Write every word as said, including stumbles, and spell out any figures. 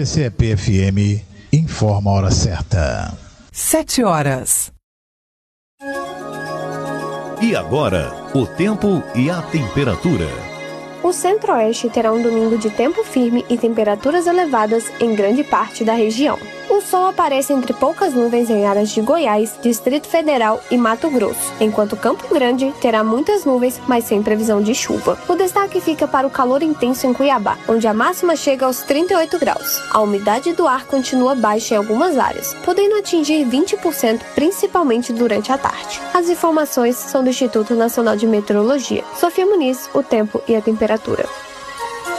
C C E P F M informa a hora certa. Sete horas. E agora, o tempo e a temperatura. O Centro-Oeste terá um domingo de tempo firme e temperaturas elevadas em grande parte da região. O sol aparece entre poucas nuvens em áreas de Goiás, Distrito Federal e Mato Grosso, enquanto Campo Grande terá muitas nuvens, mas sem previsão de chuva. O destaque fica para o calor intenso em Cuiabá, onde a máxima chega aos trinta e oito graus. A umidade do ar continua baixa em algumas áreas, podendo atingir vinte por cento, principalmente durante a tarde. As informações são do Instituto Nacional de Meteorologia. Sofia Muniz, o tempo e a temperatura.